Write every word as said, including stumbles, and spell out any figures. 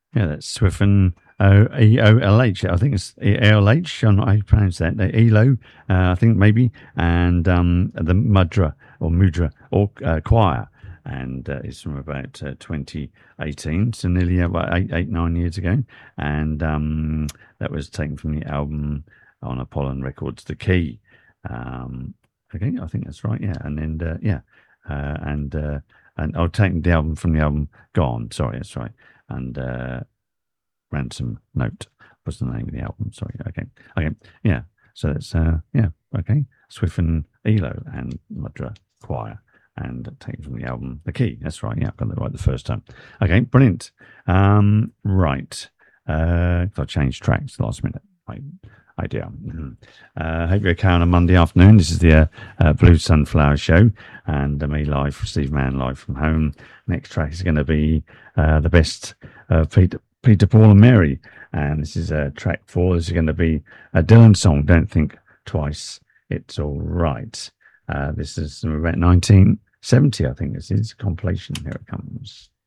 Yeah, that's Swiffen O E O L H. I think it's E L H. I'm not how you pronounce that. The Elo, uh, I think maybe, and um, the Mudra or Mudra or uh, Choir, and uh, it's from about uh, twenty eighteen, so nearly uh, about eight, eight, nine years ago, and um, that was taken from the album on Apollon Records, The Key. Um, okay, I think that's right. Yeah, and then uh, yeah, uh, and uh, and I'll take the album from the album Gone. Sorry, that's right, and. Uh, Ransom Note was the name of the album. Sorry. Okay. Okay. Yeah. So that's uh yeah. Okay. Swiffen Elo and Mudra Choir and taken from the album The Key. That's right. Yeah, I got that right the first time. Okay. Brilliant. Um. Right. Uh. I changed tracks last minute. Right. Idea. Mhm. Uh, hope you're okay on a Monday afternoon. This is the uh, uh, Blue Sunflower Show, and uh, me live from Steve Mann, live from home. Next track is going to be uh, the best uh, Peter, Peter, Paul, and Mary, and this is uh, track four. This is going to be a Dylan song. Don't think twice. It's all right. Uh, this is from about nineteen seventy, I think. This is a compilation. Here it comes.